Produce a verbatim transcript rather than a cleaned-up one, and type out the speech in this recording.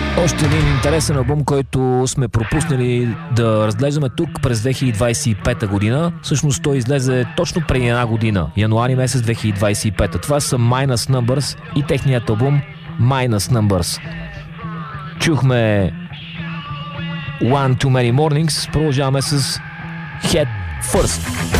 Още един интересен албум, който сме пропуснали да разглеждаме тук през две хиляди двадесет и пета година. Всъщност той излезе точно преди една година, януари месец две хиляди двадесет и пета. Това са Minus Numbers и техният албум Minus Numbers. Чухме One Too Many Mornings, продължаваме с Head First.